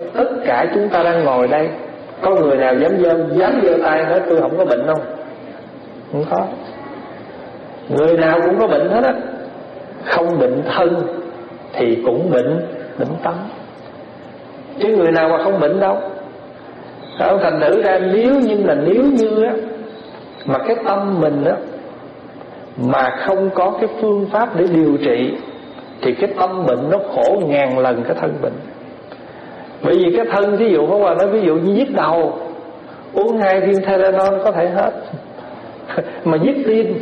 Tất cả chúng ta đang ngồi đây, có người nào dám giơ tay nói tôi không có bệnh không? Không có. Người nào cũng có bệnh hết á. Không bệnh thân thì cũng bệnh tâm. Chứ người nào mà không bệnh đâu. Thành thử ra nếu như á, mà cái tâm mình á mà không có cái phương pháp để điều trị, thì cái tâm bệnh nó khổ ngàn lần cái thân bệnh. Bởi vì cái thân, ví dụ không, nói ví dụ như nhức đầu, uống 2 viên Tylenol có thể hết. Mà nhức tim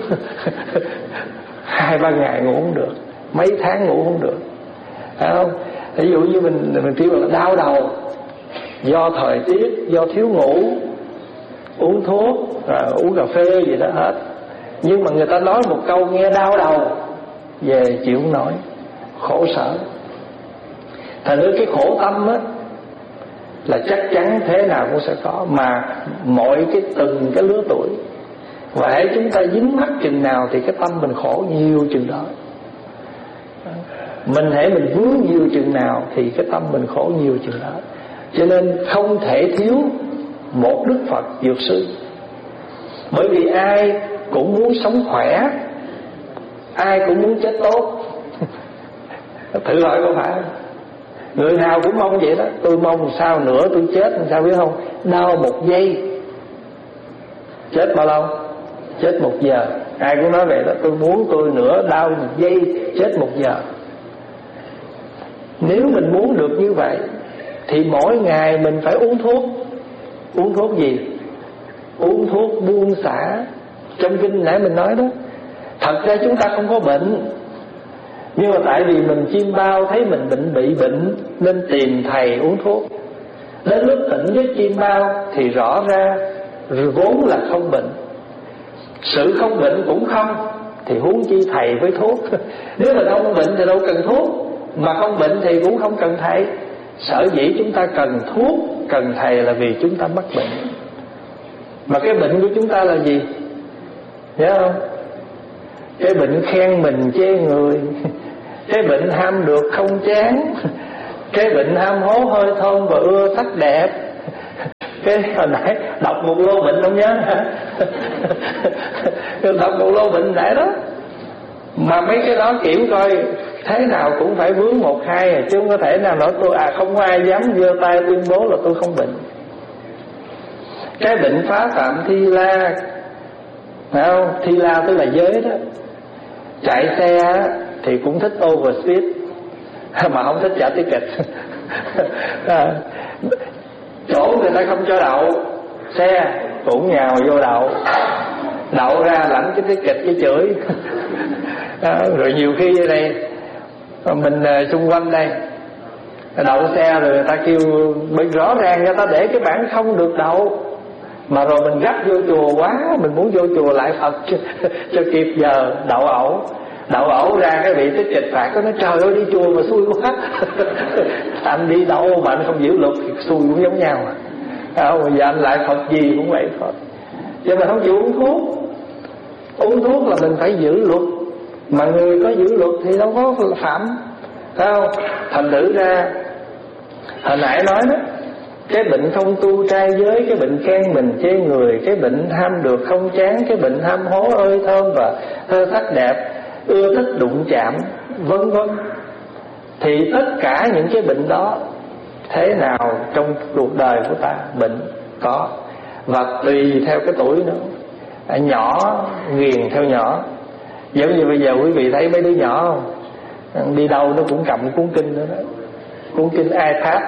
2-3 ngày ngủ không được, mấy tháng ngủ không được, phải không? Ví dụ như mình kêu là đau đầu do thời tiết, do thiếu ngủ, uống thuốc, uống cà phê gì đó hết. Nhưng mà người ta nói một câu nghe đau đầu, về chịu không nổi, khổ sở. Thành ra cái khổ tâm á là chắc chắn thế nào cũng sẽ có, mà mỗi từng cái lứa tuổi. Và hễ chúng ta dính mắc chừng nào thì cái tâm mình khổ nhiều chừng đó. Mình vướng nhiều chừng nào thì cái tâm mình khổ nhiều chừng đó. Cho nên không thể thiếu một Đức Phật Dược Sư. Bởi vì ai cũng muốn sống khỏe, ai cũng muốn chết tốt. Thử hỏi có phải? Người nào cũng mong vậy đó. Tôi mong sao nữa tôi chết, sao biết không? Đau 1 giây. Chết bao lâu? Chết 1 giờ. Ai cũng nói vậy đó. Tôi muốn tôi nữa đau 1 giây, chết 1 giờ. Nếu mình muốn được như vậy thì mỗi ngày mình phải uống thuốc. Uống thuốc gì? Uống thuốc buông xả. Trong kinh nãy mình nói đó, thật ra chúng ta không có bệnh, nhưng mà tại vì mình chiêm bao thấy mình bị bệnh nên tìm thầy uống thuốc. Đến lúc tỉnh với chiêm bao thì rõ ra vốn là không bệnh. Sự không bệnh cũng không, thì huống chi thầy với thuốc. Nếu mà đâu không bệnh thì đâu cần thuốc, mà không bệnh thì cũng không cần thầy. Sở dĩ chúng ta cần thuốc, cần thầy là vì chúng ta mắc bệnh. Mà cái bệnh của chúng ta là gì? Hiểu không? Cái bệnh khen mình chê người, cái bệnh ham được không chán, cái bệnh ham hố hơi thơm và ưa sắc đẹp. Cái hồi nãy đọc một lô bệnh không nhớ hả? Đọc một lô bệnh nãy đó. Mà mấy cái đó kiểm coi thế nào cũng phải vướng 1-2, chứ không có thể nào nói tôi không có ai dám giơ tay tuyên bố là tôi không bệnh. Cái bệnh phá phạm Thi La, phải không? Thi La tức là giới đó. Chạy xe thì cũng thích overspeed, mà không thích trả ticket. Chỗ người ta không cho đậu xe cũng nhào vô đậu. Đậu ra lãnh cái ticket cái chửi. Rồi nhiều khi ở đây mình xung quanh đây đậu xe rồi người ta kêu, bởi rõ ràng người ta để cái bảng không được đậu, mà rồi mình gấp vô chùa quá, mình muốn vô chùa lại Phật cho kịp giờ đậu ẩu ra cái vị tích kịch phạt. Có nói trời ơi đi chùa mà xui quá. Anh đi đâu mà anh không giữ luật thì xui cũng giống nhau à. Giờ anh lại Phật gì cũng vậy thôi. Cho nên không chịu uống thuốc. Uống thuốc là mình phải giữ luật, mà người có giữ luật thì đâu có phạm, phải không? Thành thử ra hồi nãy nói đó, cái bệnh không tu trai giới, cái bệnh khen mình chê người, cái bệnh ham được không chán, cái bệnh ham hố ơi thơm và thơ sắc đẹp, ưa thích đụng chạm, vân vân. Thì tất cả những cái bệnh đó thế nào trong cuộc đời của ta bệnh có, và tùy theo cái tuổi nữa. Nhỏ nghiền theo nhỏ. Giống như bây giờ quý vị thấy mấy đứa nhỏ không? Đi đâu nó cũng cầm cuốn kinh nữa đó, cuốn kinh iPad.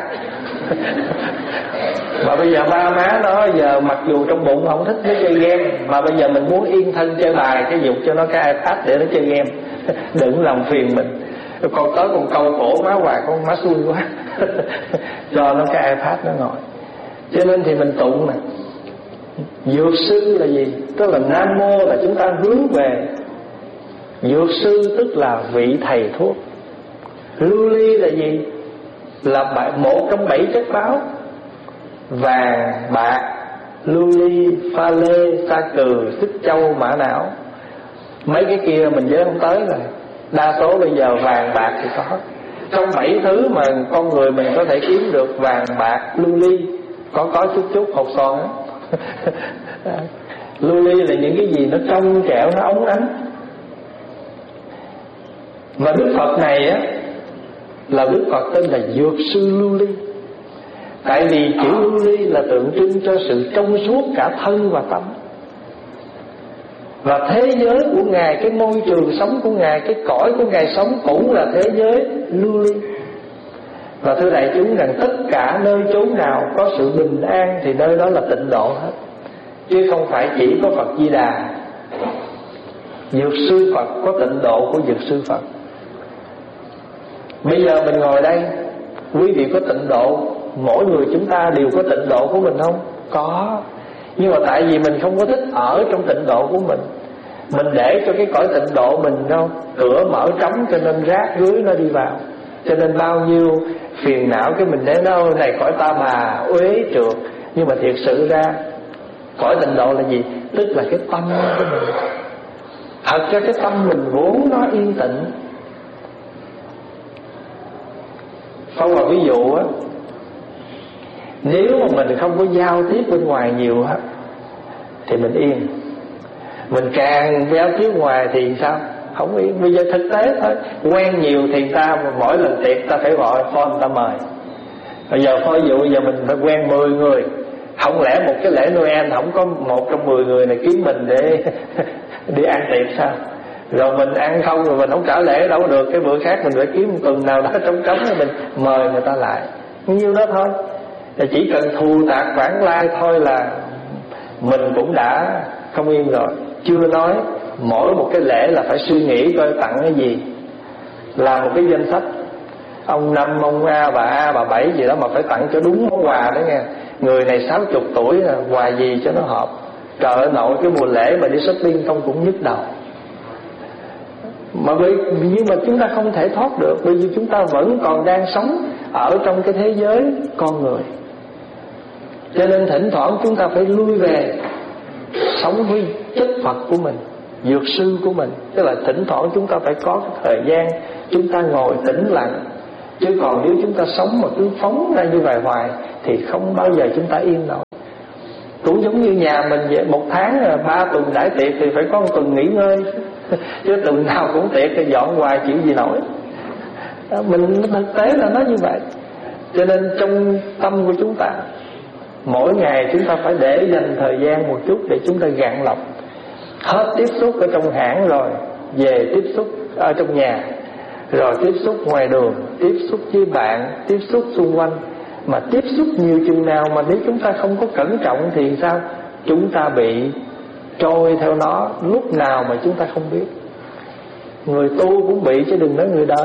Mà bây giờ ba má nó giờ mặc dù trong bụng không thích nó chơi game, mà bây giờ mình muốn yên thân chơi bài, cái dục cho nó cái iPad để nó chơi game. Đừng làm phiền mình. Con tới còn câu cổ má hoài, con má xui quá. Cho nó cái iPad nó ngồi. Cho nên thì mình tụng nè, dược sư là gì? Tức là Nam Mô là chúng ta hướng về. Dược sư tức là vị thầy thuốc. Lưu ly là gì? Là một trong 7 chất báo: vàng, bạc, lưu ly, pha lê, sa cừ, xích châu, mã não. Mấy cái kia mình nhớ không tới rồi. Đa số bây giờ vàng bạc thì có, Trong 7 thứ mà con người mình có thể kiếm được: vàng, bạc, lưu ly, có chút hột son á. Lưu ly là những cái gì nó trong trẻo, nó óng ánh. Và Đức Phật này á là Đức Phật tên là Dược Sư Lưu Ly. Tại vì chữ lưu ly là tượng trưng cho sự trong suốt cả thân và tâm. Và thế giới của Ngài, cái môi trường sống của Ngài, cái cõi của Ngài sống cũng là thế giới lưu ly. Và thưa đại chúng rằng tất cả nơi chốn nào có sự bình an thì nơi đó là tịnh độ hết, chứ không phải chỉ có Phật Di Đà. Dược sư Phật có tịnh độ của Dược sư Phật. Bây giờ mình ngồi đây, quý vị có tịnh độ, mỗi người chúng ta đều có tịnh độ của mình không? Có. Nhưng mà tại vì mình không có thích ở trong tịnh độ của mình để cho cái cõi tịnh độ mình đâu cửa mở trống, cho nên rác rưới nó đi vào. Cho nên bao nhiêu phiền não cái mình để nó này cõi ta bà uế trượt. Nhưng mà thiệt sự ra cõi tịnh độ là gì? Tức là cái tâm của mình. Thật ra cái tâm mình vốn nó yên tĩnh. Không là ví dụ á, nếu mà mình không có giao tiếp bên ngoài nhiều á thì mình yên. Mình càng giao tiếp ngoài thì sao? Không yên. Bây giờ thực tế thôi, quen nhiều thì ta mỗi lần tiệc ta phải gọi phone ta mời. Bây giờ ví dụ giờ mình phải quen 10 người, không lẽ một cái lễ Noel không có một trong 10 người này kiếm mình để đi ăn tiệc sao? Rồi mình ăn không rồi mình không trả lễ đâu được, cái bữa khác mình phải kiếm một tuần nào đó trống mình mời người ta lại. Nhiêu đó thôi. Chỉ cần thù tạc vãng lai thôi là mình cũng đã không yên rồi. Chưa nói mỗi một cái lễ là phải suy nghĩ coi tặng cái gì, làm một cái danh sách ông Năm, ông A, bà Bảy gì đó mà phải tặng cho đúng món quà đó nghe. Người này 60 tuổi là quà gì cho nó hợp. Trời ơi nội, cái mùa lễ mà đi shopping không cũng nhức đầu. Nhưng mà chúng ta không thể thoát được, bởi vì chúng ta vẫn còn đang sống ở trong cái thế giới con người. Cho nên thỉnh thoảng chúng ta phải lui về sống với chất Phật của mình, dược sư của mình. Tức là thỉnh thoảng chúng ta phải có cái thời gian chúng ta ngồi tĩnh lặng. Chứ còn nếu chúng ta sống mà cứ phóng ra như vậy hoài thì không bao giờ chúng ta yên nổi. Cũng giống như nhà mình vậy, 1 tháng 3 tuần đãi tiệc thì phải có 1 tuần nghỉ ngơi. Chứ tuần nào cũng tiệc thì dọn hoài chịu gì nổi. Mình thực tế là nó như vậy. Cho nên trong tâm của chúng ta, mỗi ngày chúng ta phải để dành thời gian một chút để chúng ta gạn lọc. Hết tiếp xúc ở trong hãng rồi, về tiếp xúc ở trong nhà, rồi tiếp xúc ngoài đường, tiếp xúc với bạn, tiếp xúc xung quanh. Mà tiếp xúc nhiều chừng nào mà nếu chúng ta không có cẩn trọng thì sao? Chúng ta bị trôi theo nó, lúc nào mà chúng ta không biết. Người tu cũng bị chứ đừng nói người đời.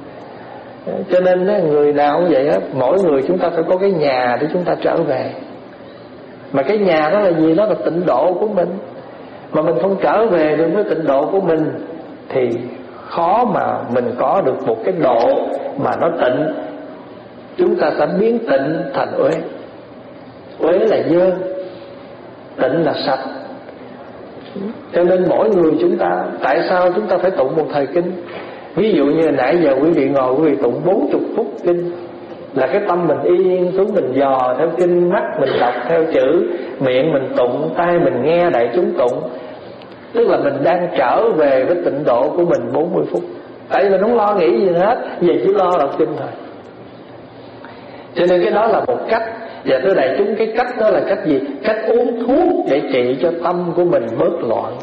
Cho nên người nào cũng vậy hết. Mỗi người chúng ta phải có cái nhà để chúng ta trở về. Mà cái nhà đó là gì? Đó là tịnh độ của mình. Mà mình không trở về được với tịnh độ của mình thì khó mà mình có được một cái độ mà nó tịnh. Chúng ta sẽ biến tịnh thành uế. Uế là dơ, tịnh là sạch. Cho nên mỗi người chúng ta, tại sao chúng ta phải tụng một thời kinh? Ví dụ như nãy giờ quý vị ngồi quý vị tụng 40 phút kinh, là cái tâm mình yên xuống, mình dò theo kinh, mắt mình đọc theo chữ, miệng mình tụng, tai mình nghe đại chúng tụng. Tức là mình đang trở về với tịnh độ của mình 40 phút. Tại vì mình không lo nghĩ gì hết, giờ chỉ lo đọc kinh thôi. Cho nên cái đó là một cách. Và thưa đại chúng, cái cách đó là cách gì? Cách uống thuốc để trị cho tâm của mình bớt loạn.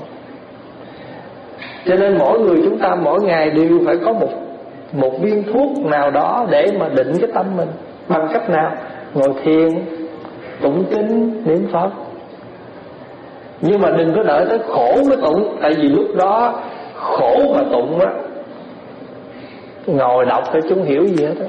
Cho nên mỗi người chúng ta mỗi ngày đều phải có một viên thuốc nào đó để mà định cái tâm mình. Bằng cách nào? Ngồi thiền, tụng kinh, niệm Phật. Nhưng mà đừng có đợi tới khổ mới tụng. Tại vì lúc đó khổ mà tụng á, ngồi đọc thôi chúng hiểu gì hết á.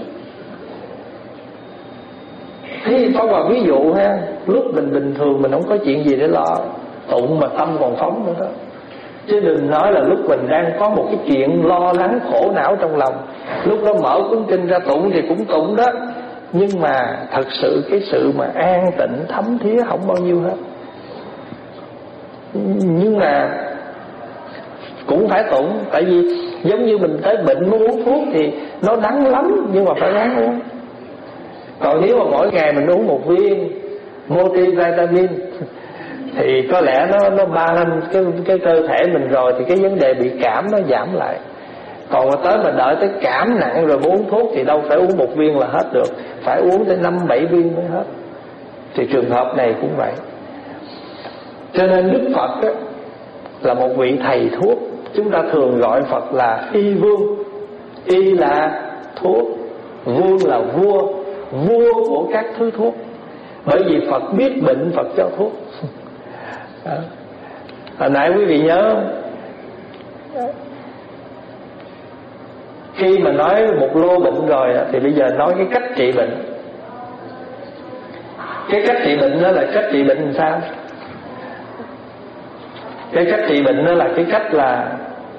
Thế có một ví dụ ha, lúc mình bình thường mình không có chuyện gì để lo, tụng mà tâm còn phóng nữa đó. Chứ đừng nói là lúc mình đang có một cái chuyện lo lắng khổ não trong lòng, lúc đó mở cuốn kinh ra tụng thì cũng tụng đó. Nhưng mà thật sự cái sự mà an tịnh thấm thía không bao nhiêu hết. Nhưng mà cũng phải tụng. Tại vì giống như mình tới bệnh muốn uống thuốc thì nó đắng lắm, nhưng mà phải ráng uống. Còn nếu mà mỗi ngày mình uống một viên multivitamin thì có lẽ nó balance cái cơ thể mình rồi, thì cái vấn đề bị cảm nó giảm lại. Còn mà tới mình đợi tới cảm nặng rồi mới uống thuốc thì đâu phải uống một viên là hết được, phải uống tới 5-7 viên mới hết. Thì trường hợp này cũng vậy. Cho nên Đức Phật á, là một vị thầy thuốc. Chúng ta thường gọi Phật là y vương. Y là thuốc, vương là vua, vua của các thứ thuốc. Bởi vì Phật biết bệnh, Phật cho thuốc. Hồi nãy quý vị nhớ, khi mà nói một lô bệnh rồi thì bây giờ nói cái cách trị bệnh. Cái cách trị bệnh đó là cách trị bệnh làm sao? Cái cách trị bệnh đó là cái cách là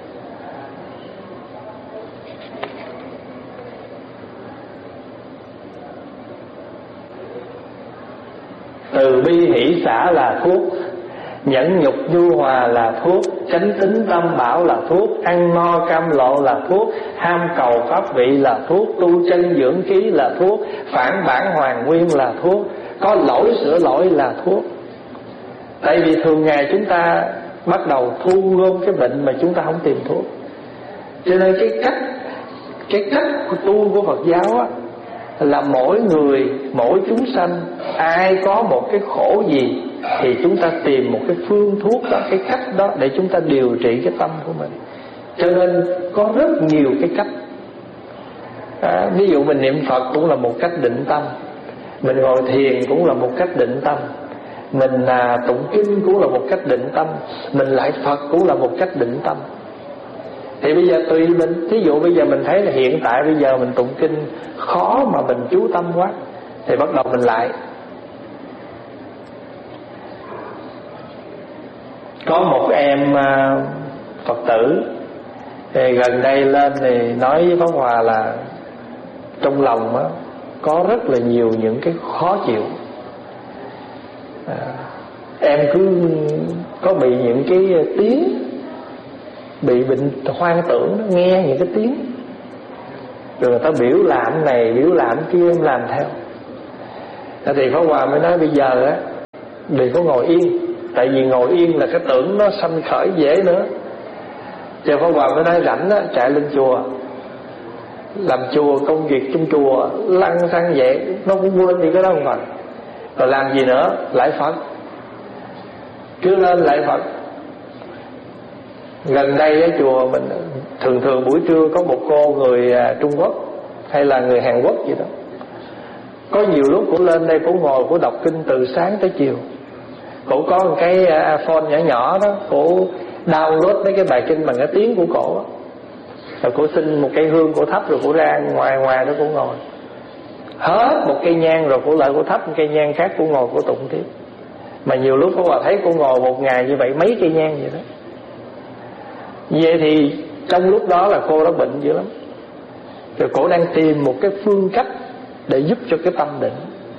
từ bi hỷ xả là thuốc, nhẫn nhục nhu hòa là thuốc, chánh tín tâm bảo là thuốc, ăn no cam lộ là thuốc, ham cầu pháp vị là thuốc, tu chân dưỡng khí là thuốc, phản bản hoàn nguyên là thuốc, có lỗi sửa lỗi là thuốc. Tại vì thường ngày chúng ta bắt đầu thu gom cái bệnh mà chúng ta không tìm thuốc. Cho nên cái cách tu của Phật giáo á, là mỗi người, mỗi chúng sanh, ai có một cái khổ gì thì chúng ta tìm một cái phương thuốc đó, cái cách đó để chúng ta điều trị cái tâm của mình. Cho nên có rất nhiều cái cách. Ví dụ mình niệm Phật cũng là một cách định tâm, mình ngồi thiền cũng là một cách định tâm, mình tụng kinh cũng là một cách định tâm, mình lại Phật cũng là một cách định tâm. Thì bây giờ tùy mình. Thí dụ bây giờ mình thấy là hiện tại bây giờ mình tụng kinh khó mà mình chú tâm quá, thì bắt đầu mình lại. Có một em Phật tử thì gần đây lên thì nói với Pháp Hòa là trong lòng á, có rất là nhiều những cái khó chịu. Em cứ có bị những cái tiếng, bị bệnh hoang tưởng, nghe những cái tiếng, rồi người ta biểu làm này biểu làm kia, em làm theo. Thì Pháp Hòa mới nói bây giờ á, đừng có ngồi yên. Tại vì ngồi yên là cái tưởng nó sanh khởi dễ nữa. Cho Pháp Hòa mới nói rảnh á, chạy lên chùa, làm chùa, công việc trong chùa lăn xăng vậy, nó cũng quên đi cái đó không phải. Rồi làm gì nữa, lại Phật, cứ lên lại Phật. Gần đây ở chùa mình thường buổi trưa có một cô người Trung Quốc hay là người Hàn Quốc gì đó, có nhiều lúc cô lên đây cô ngồi cô đọc kinh từ sáng tới chiều. Cô có một cái iPhone nhỏ nhỏ đó, cô download mấy cái bài kinh bằng cái tiếng của cổ đó. Rồi cô xin một cây hương cô thắp, rồi cô ra ngoài đó cô ngồi. Hết một cây nhang rồi cô lại cô thắp một cây nhang khác, cô ngồi cô tụng tiếp. Mà nhiều lúc cô thấy cô ngồi một ngày như vậy mấy cây nhang vậy đó. Vậy thì trong lúc đó là cô đã bệnh dữ lắm. Rồi cô đang tìm một cái phương cách để giúp cho cái tâm định.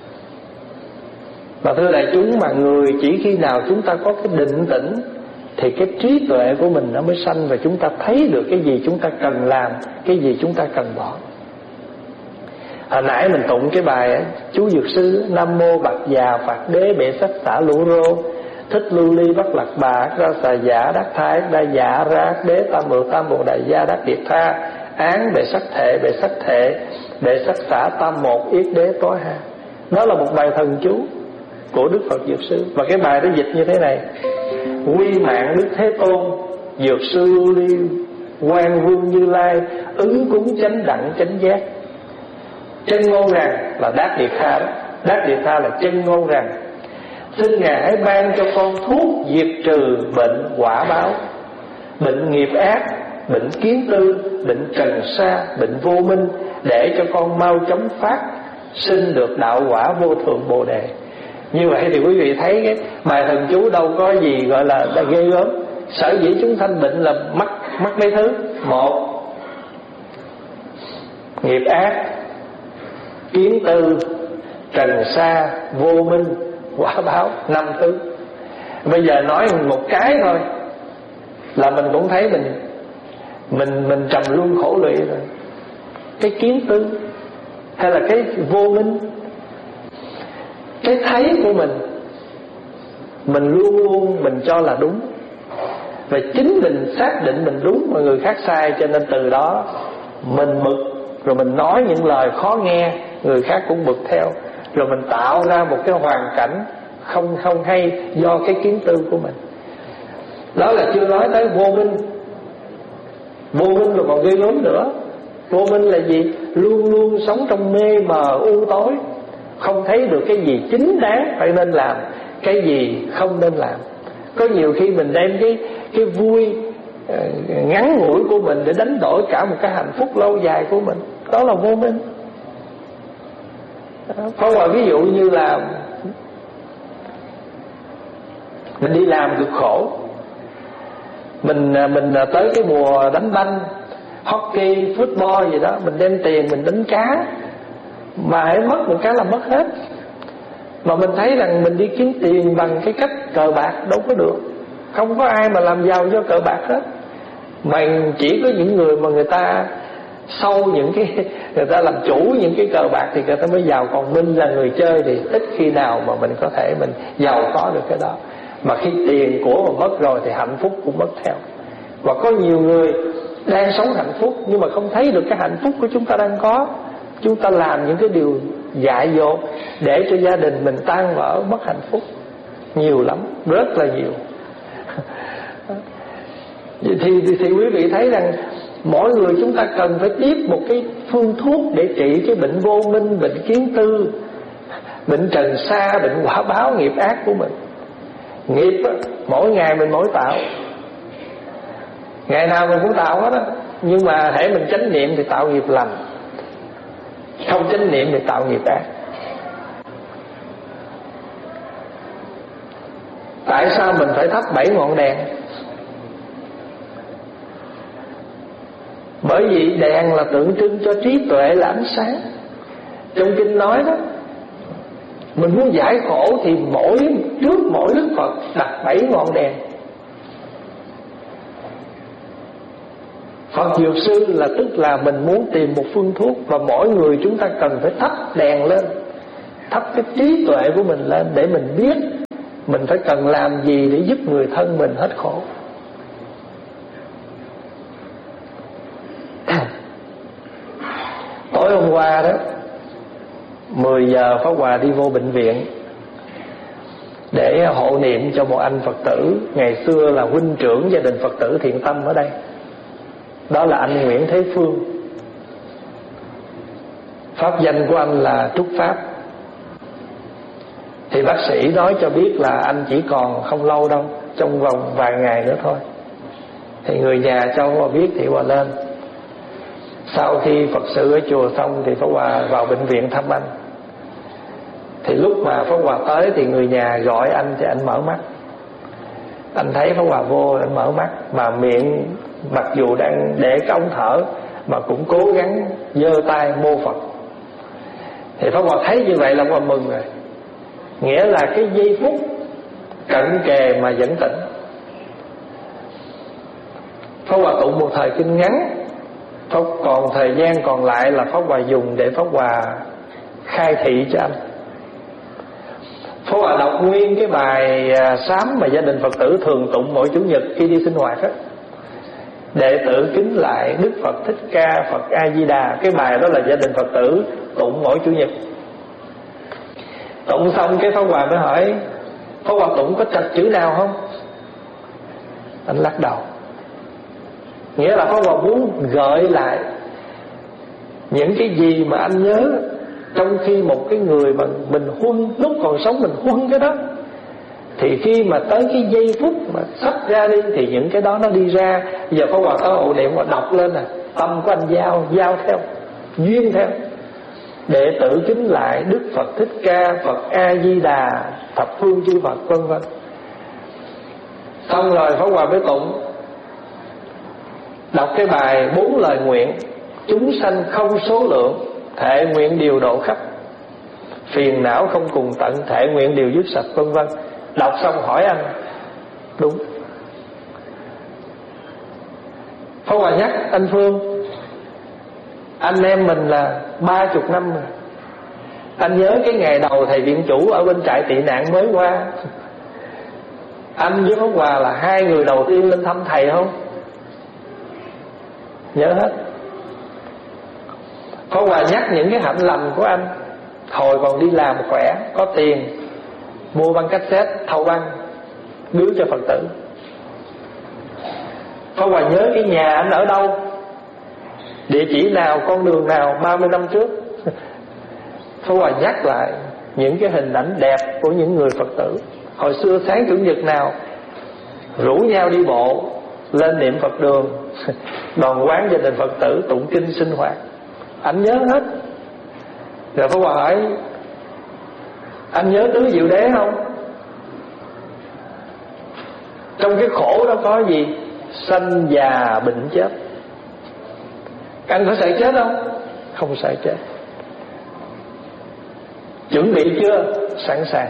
Mà thưa đại chúng, mà người chỉ khi nào chúng ta có cái định tĩnh thì cái trí tuệ của mình nó mới sanh, và chúng ta thấy được cái gì chúng ta cần làm, cái gì chúng ta cần bỏ. Hồi nãy mình tụng cái bài chú Dược Sư: Nam mô Bạch Già Phật Đế Bệ Sắc Xả Lũ Rô, Thích Lưu Ly Bất Lạc Bà Ra Xà Giả Đắc Thái Đa Dạ Ra Đế Tam Bộ Đại Gia Đắc Điệp Tha Án Bệ Sắc Thệ Bệ Sắc Xả Tam Một Yết Đế Tối Ha. Đó là một bài thần chú của Đức Phật Dược Sư. Và cái bài đó dịch như thế này: Quy mạng Đức Thế Tôn, Dược Sư Lưu Ly, Quan Vương Như Lai, ứng cúng chánh đẳng chánh giác. Chân ngôn rằng là Đát Điệp Tha đó. Đát Điệp Tha là chân ngôn rằng: xin Ngài hãy ban cho con thuốc diệt trừ bệnh quả báo, bệnh nghiệp ác, bệnh kiến tư, bệnh trần sa, bệnh vô minh, để cho con mau chóng phát sinh được đạo quả vô thượng Bồ Đề. Như vậy thì quý vị thấy cái bài thần chú đâu có gì gọi là ghê gớm. Sở dĩ chúng sanh bệnh là mắc mấy thứ. Một, nghiệp ác, kiến tư, trần sa, vô minh, quả báo. 5 thứ. Bây giờ nói một cái thôi là mình cũng thấy mình trầm luân khổ lụy rồi. Cái kiến tư hay là cái vô minh, cái thấy của mình luôn luôn mình cho là đúng, và chính mình xác định mình đúng mà người khác sai, cho nên từ đó mình bực, rồi mình nói những lời khó nghe, người khác cũng bực theo, rồi mình tạo ra một cái hoàn cảnh không hay do cái kiến tư của mình. Đó là chưa nói tới vô minh. Vô minh rồi còn ghê gớm nữa. Vô minh là gì? Luôn luôn sống trong mê mờ u tối, không thấy được cái gì chính đáng phải nên làm, cái gì không nên làm. Có nhiều khi mình đem cái vui ngắn ngủi của mình để đánh đổi cả một cái hạnh phúc lâu dài của mình. Đó là vô minh. Có một ví dụ như là mình đi làm cực khổ, mình tới cái mùa đánh banh, hockey, football gì đó, mình đem tiền mình đánh cá, mà hãy mất một cái là mất hết. Mà mình thấy rằng mình đi kiếm tiền bằng cái cách cờ bạc đâu có được. Không có ai mà làm giàu do cờ bạc hết, mà chỉ có những người mà người ta sâu những cái, người ta làm chủ những cái cờ bạc thì người ta mới giàu. Còn mình là người chơi thì ít khi nào mà mình có thể mình giàu có được cái đó. Mà khi tiền của mà mất rồi thì hạnh phúc cũng mất theo. Và có nhiều người đang sống hạnh phúc nhưng mà không thấy được cái hạnh phúc của chúng ta đang có. Chúng ta làm những cái điều dại dột để cho gia đình mình tan vỡ, mất hạnh phúc. Nhiều lắm, rất là nhiều. Thì quý vị thấy rằng mỗi người chúng ta cần phải tiếp một cái phương thuốc để trị cái bệnh vô minh, bệnh kiến tư, bệnh trần sa, bệnh quả báo nghiệp ác của mình. Nghiệp á, mỗi ngày mình mỗi tạo, ngày nào mình cũng tạo hết á. Nhưng mà hễ mình chánh niệm thì tạo nghiệp lành, không chánh niệm thì tạo nghiệp ác. Tại sao mình phải thắp 7 ngọn đèn? Bởi vì đèn là tượng trưng cho trí tuệ, là ánh sáng. Trong kinh nói đó, mình muốn giải khổ thì trước mỗi Đức Phật đặt 7 ngọn đèn. Phật Dược Sư là tức là mình muốn tìm một phương thuốc, và mỗi người chúng ta cần phải thắp đèn lên, thắp cái trí tuệ của mình lên, để mình biết mình phải cần làm gì để giúp người thân mình hết khổ. Tối hôm qua đó, 10 giờ Pháp Hòa đi vô bệnh viện để hộ niệm cho một anh Phật tử ngày xưa là huynh trưởng gia đình Phật tử Thiện Tâm ở đây. Đó là anh Nguyễn Thế Phương. Pháp danh của anh là Trúc Pháp. Thì bác sĩ nói cho biết là anh chỉ còn không lâu đâu, trong vòng vài ngày nữa thôi. Thì người nhà cho Pháp Hòa biết thì Hòa lên. Sau khi Phật sự ở chùa xong thì Pháp Hòa vào bệnh viện thăm anh. Thì lúc mà Pháp Hòa tới thì người nhà gọi anh thì anh mở mắt. Anh thấy Pháp Hòa vô, anh mở mắt, mà miệng mặc dù đang để cái ống thở mà cũng cố gắng giơ tay mô Phật. Thì Pháp Hòa thấy như vậy là Pháp Hòa mừng rồi. Nghĩa là cái giây phút cận kề mà vẫn tỉnh. Pháp Hòa tụng một thời kinh ngắn, còn thời gian còn lại là Pháp Hòa dùng để Pháp Hòa khai thị cho anh. Pháp Hòa đọc nguyên cái bài sám mà gia đình Phật tử thường tụng mỗi Chủ nhật khi đi sinh hoạt á. Đệ tử kính lại Đức Phật Thích Ca, Phật A Di Đà. Cái bài đó là gia đình Phật tử tụng mỗi Chủ nhật. Tụng xong cái Pháp Hòa mới hỏi: Pháp Hòa tụng có trật chữ nào không? Anh lắc đầu. Nghĩa là Pháp Hòa muốn gợi lại những cái gì mà anh nhớ, trong khi một cái người mà mình huân, lúc còn sống mình huân cái đó, thì khi mà tới cái giây phút mà sắp ra đi thì những cái đó nó đi ra. Giờ Pháp Hòa có hộ niệm và đọc lên nè, tâm của anh giao theo, duyên theo. Đệ tử kính lại Đức Phật Thích Ca, Phật A Di Đà, thập phương chư Phật, vân vân. Xong rồi Pháp Hòa mới tụng, đọc cái bài 4 lời nguyện: chúng sanh không số lượng, thệ nguyện điều độ khắp, phiền não không cùng tận, thệ nguyện điều dứt sạch, vân vân. Đọc xong hỏi anh: đúng, anh Phương, anh em mình là 30 năm rồi. Anh nhớ cái ngày đầu thầy viện chủ ở bên trại tị nạn mới qua, anh với Pháp Hòa là hai người đầu tiên lên thăm thầy không? Nhớ hết. Pháp Hòa nhắc những cái hạnh lành của anh hồi còn đi làm khỏe, có tiền, mua băng cassette, thâu băng, biếu cho Phật tử. Pháp Hòa nhớ cái nhà anh ở đâu, địa chỉ nào, con đường nào 30 năm trước. Pháp Hòa nhắc lại những cái hình ảnh đẹp của những người Phật tử. Hồi xưa sáng Chủ nhật nào rủ nhau đi bộ lên niệm Phật đường, đoàn quán gia đình Phật tử tụng kinh sinh hoạt, anh nhớ hết. Rồi Pháp Hòa hỏi: anh nhớ tứ diệu đế không? Trong cái khổ đó có gì? Sanh già bệnh chết. Anh có sợ chết không? Không sợ chết. Chuẩn bị chưa? Sẵn sàng.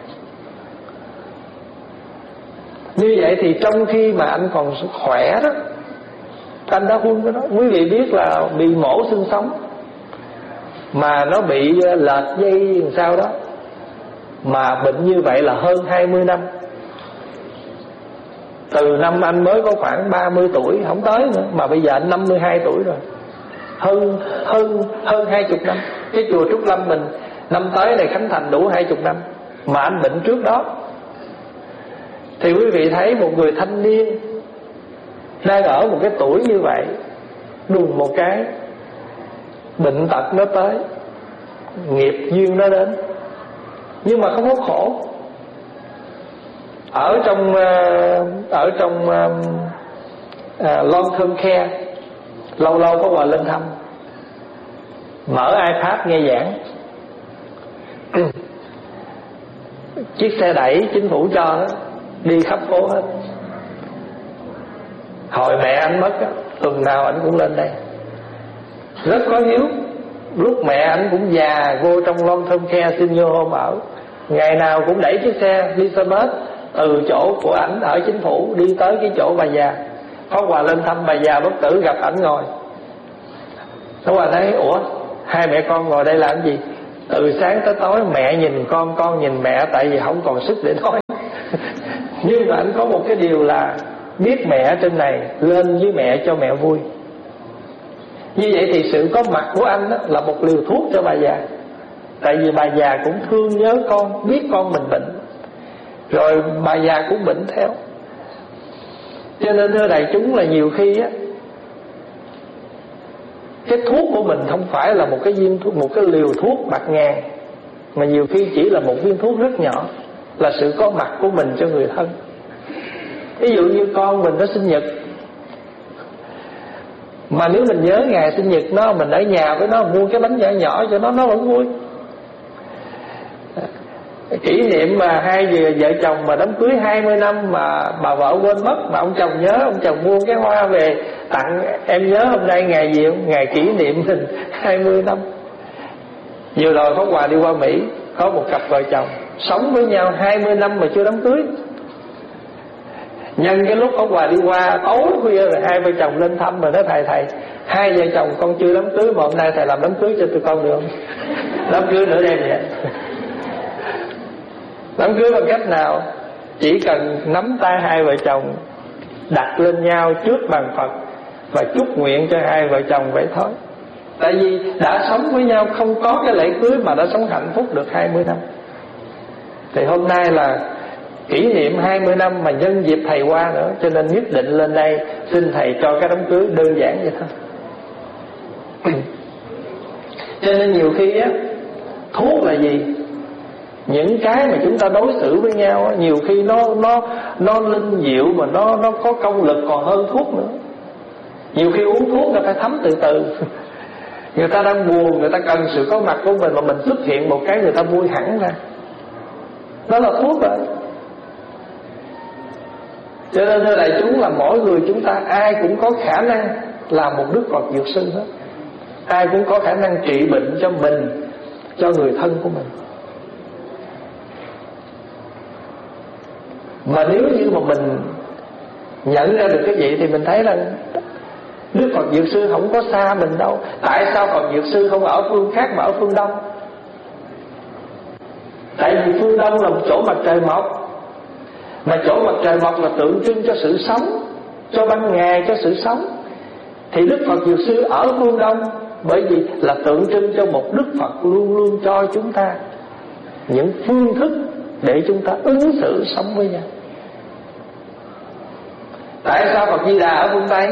Như vậy thì trong khi mà anh còn khỏe đó, anh đã huân cái đó. Quý vị biết là bị mổ xương sống, mà nó bị lệch dây làm sao đó, mà bệnh như vậy là hơn 20 năm. Từ năm anh mới có khoảng 30 tuổi, không tới nữa, mà bây giờ anh 52 tuổi rồi. Hơn 20 năm. Cái chùa Trúc Lâm mình năm tới này khánh thành đủ 20 năm, mà anh bệnh trước đó. Thì quý vị thấy một người thanh niên đang ở một cái tuổi như vậy, đùng một cái bệnh tật nó tới, nghiệp duyên nó đến, nhưng mà không có khổ. Ở trong long term care, lâu lâu có Hòa lên thăm, mở iPad nghe giảng. Chiếc xe đẩy chính phủ cho đó, đi khắp phố hết. Hồi mẹ anh mất đó, tuần nào anh cũng lên đây, rất có hiếu. Lúc mẹ anh cũng già, vô trong long term care senior home ở, ngày nào cũng đẩy chiếc xe Elizabeth từ chỗ của ảnh ở chính phủ đi tới cái chỗ bà già. Pháp Hòa lên thăm bà già bất tử, gặp ảnh ngồi. Pháp Hòa thấy: ủa, hai mẹ con ngồi đây làm gì? Từ sáng tới tối mẹ nhìn con nhìn mẹ, tại vì không còn sức để nói. Nhưng mà anh có một cái điều là biết mẹ ở trên này, lên với mẹ cho mẹ vui. Như vậy thì sự có mặt của anh đó là một liều thuốc cho bà già. Tại vì bà già cũng thương nhớ con, biết con mình bệnh, rồi bà già cũng bệnh theo. Cho nên thưa đại chúng là nhiều khi á, cái thuốc của mình không phải là một cái viên thuốc, một cái liều thuốc bạc ngàn, mà nhiều khi chỉ là một viên thuốc rất nhỏ, là sự có mặt của mình cho người thân. Ví dụ như con mình nó sinh nhật, mà nếu mình nhớ ngày sinh nhật nó, mình ở nhà với nó mua cái bánh nhỏ nhỏ cho nó vẫn vui. Kỷ niệm mà hai vợ chồng mà đám cưới 20 năm mà bà vợ quên mất, mà ông chồng nhớ, ông chồng mua cái hoa về tặng. Em nhớ hôm nay ngày gì không? Ngày kỷ niệm mình 20 năm. Vừa rồi Pháp Hòa đi qua Mỹ, có một cặp vợ chồng sống với nhau 20 năm mà chưa đám cưới. Nhân cái lúc Pháp Hòa đi qua tối khuya rồi hai vợ chồng lên thăm, rồi nói: thầy, hai vợ chồng con chưa đám cưới mà hôm nay thầy làm đám cưới cho tụi con được không? Đám cưới nữa đêm vậy. Đám cưới bằng cách nào? Chỉ cần nắm tay hai vợ chồng, đặt lên nhau trước bàn Phật và chúc nguyện cho hai vợ chồng vậy thôi. Tại vì đã sống với nhau, không có cái lễ cưới mà đã sống hạnh phúc được 20 năm. Thì hôm nay là kỷ niệm 20 năm mà nhân dịp thầy qua nữa, cho nên nhất định lên đây xin thầy cho cái đám cưới đơn giản vậy thôi. Cho nên nhiều khi á, thuốc là gì? Những cái mà chúng ta đối xử với nhau á, nhiều khi nó linh diệu mà nó có công lực còn hơn thuốc nữa. Nhiều khi uống thuốc người ta thấm từ từ. Người ta đang buồn, người ta cần sự có mặt của mình, mà mình xuất hiện một cái người ta vui hẳn ra. Đó là thuốc rồi. Cho nên thưa đại chúng là mỗi người chúng ta ai cũng có khả năng làm một Đức Phật Dược Sư hết. Ai cũng có khả năng trị bệnh cho mình, cho người thân của mình. Mà nếu như mà mình nhận ra được cái gì thì mình thấy là Đức Phật Dược Sư không có xa mình đâu. Tại sao Phật Dược Sư không ở phương khác mà ở phương Đông? Tại vì phương Đông là một chỗ mặt trời mọc, mà chỗ mặt trời mọc là tượng trưng cho sự sống, cho ban ngày, cho sự sống. Thì Đức Phật Dược Sư ở phương Đông bởi vì là tượng trưng cho một Đức Phật luôn luôn cho chúng ta những phương thức để chúng ta ứng xử sống với nhau. Tại sao Phật Di Đà ở phương Tây?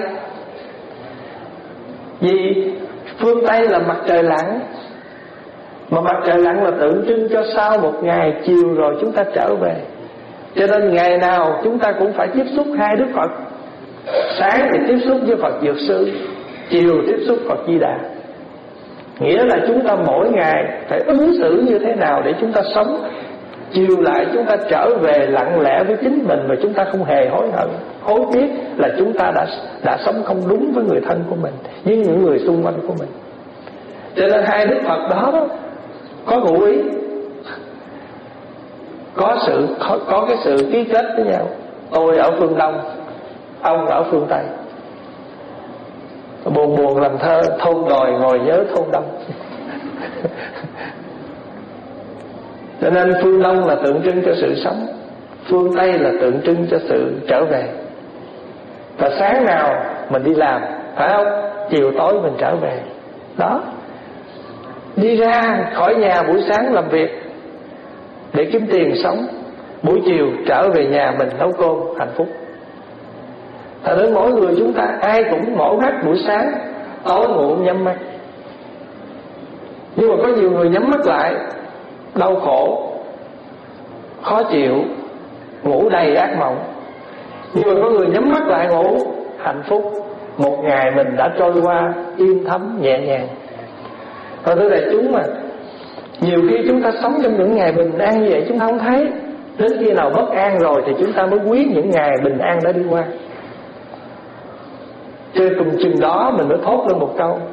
Vì phương Tây là mặt trời lặn, mà mặt trời lặn là tượng trưng cho sau một ngày chiều rồi chúng ta trở về. Cho nên ngày nào chúng ta cũng phải tiếp xúc hai Đức Phật. Sáng thì tiếp xúc với Phật Dược Sư, chiều tiếp xúc Phật Di Đà. Nghĩa là chúng ta mỗi ngày phải ứng xử như thế nào để chúng ta sống. Chiều lại chúng ta trở về lặng lẽ với chính mình, và chúng ta không hề hối hận, hối tiếc là chúng ta đã sống không đúng với người thân của mình, với những người xung quanh của mình. Cho nên hai Đức Phật đó có ngụ ý, có cái sự ký kết với nhau. Tôi ở phương Đông, ông ở phương Tây. Buồn buồn làm thơ thôn đòi ngồi nhớ thôn Đông. Cho nên phương Đông là tượng trưng cho sự sống, phương Tây là tượng trưng cho sự trở về. Và sáng nào mình đi làm, phải không? Chiều tối mình trở về. Đó, đi ra khỏi nhà buổi sáng làm việc để kiếm tiền sống, buổi chiều trở về nhà mình nấu cơm hạnh phúc. Thật đến mỗi người chúng ta ai cũng mở mắt buổi sáng, tối ngủ nhắm mắt. Nhưng mà có nhiều người nhắm mắt lại đau khổ, khó chịu, ngủ đầy ác mộng. Nhưng mà có người nhắm mắt lại ngủ hạnh phúc. Một ngày mình đã trôi qua yên thấm nhẹ nhàng. Và thưa đại chúng, mà nhiều khi chúng ta sống trong những ngày bình an như vậy chúng ta không thấy. Đến khi nào bất an rồi thì chúng ta mới quý những ngày bình an đã đi qua. Chứ cùng chừng đó mình mới thốt lên một câu: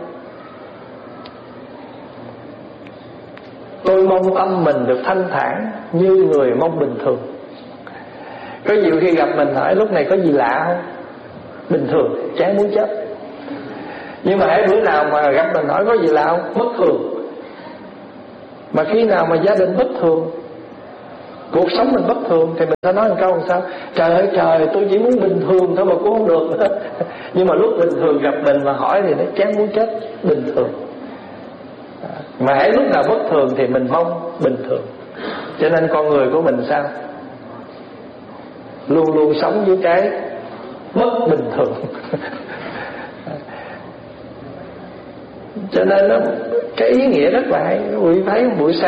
tôi mong tâm mình được thanh thản như người mong bình thường. Có nhiều khi gặp mình hỏi lúc này có gì lạ không? Bình thường, chán muốn chết. Nhưng mà hãy bữa nào mà gặp mình hỏi có gì lạ không? Bất thường. Mà khi nào mà gia đình bất thường, cuộc sống mình bất thường, thì mình sẽ nói một câu làm sao? Trời ơi trời, tôi chỉ muốn bình thường thôi mà cũng không được nữa. Nhưng mà lúc bình thường gặp mình mà hỏi thì nó chán muốn chết. Bình thường. Mà hãy lúc nào bất thường thì mình mong bình thường. Cho nên con người của mình sao? Luôn luôn sống với cái bất bình thường. Cho nên nó cái ý nghĩa rất là hay. Quý vị thấy buổi sáng